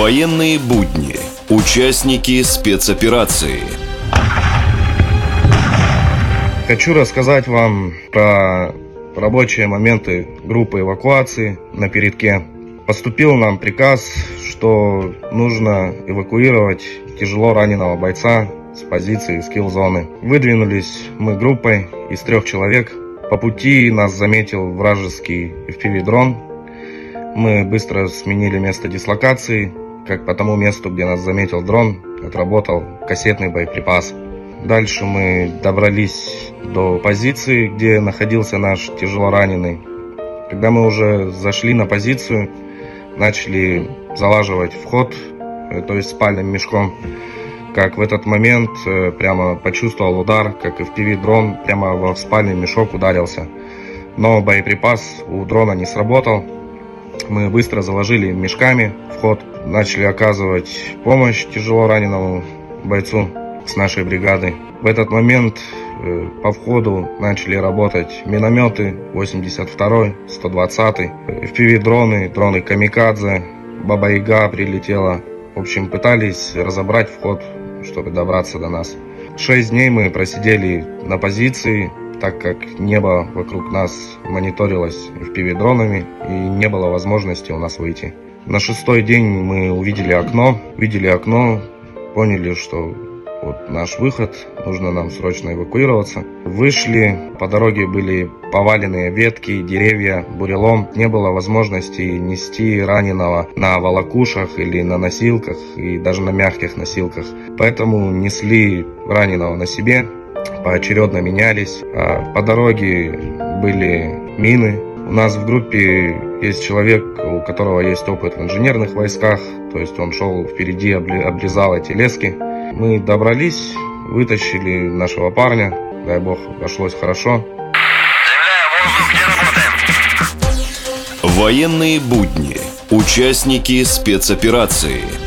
Военные будни. Участники спецоперации. Хочу рассказать вам про рабочие моменты группы эвакуации на передке. Поступил нам приказ, что нужно эвакуировать тяжело раненого бойца с позиции скилл-зоны. Выдвинулись мы группой из 3 человек. По пути нас заметил вражеский FPV-дрон. Мы быстро сменили место дислокации, как по тому месту, где нас заметил дрон, отработал кассетный боеприпас. Дальше мы добрались до позиции, где находился наш тяжело раненый. Когда мы уже зашли на позицию, начали залаживать вход, то есть спальным мешком. Как в этот момент прямо почувствовал удар, как FPV-дрон прямо в спальный мешок ударился. Но боеприпас у дрона не сработал. Мы быстро заложили мешками вход, начали оказывать помощь тяжело раненому бойцу с нашей бригады. В этот момент по входу начали работать минометы 82-й, 120-й, FPV-дроны, дроны Камикадзе, Баба-Яга прилетела. В общем, пытались разобрать вход, чтобы добраться до нас. 6 дней мы просидели на позиции, так как небо вокруг нас мониторилось FPV-дронами и не было возможности у нас выйти. На 6-й день мы увидели окно, поняли, что вот наш выход, нужно нам срочно эвакуироваться. Вышли, по дороге были поваленные ветки, деревья, бурелом. Не было возможности нести раненого на волокушах или на носилках, и даже на мягких носилках. Поэтому несли раненого на себе, поочередно менялись. По дороге были мины. У нас в группе есть человек, у которого есть опыт в инженерных войсках, то есть он шел впереди, обрезал эти лески. Мы добрались, вытащили нашего парня, дай бог, обошлось хорошо. Земля, воздух, где работаем? Военные будни. Участники спецоперации.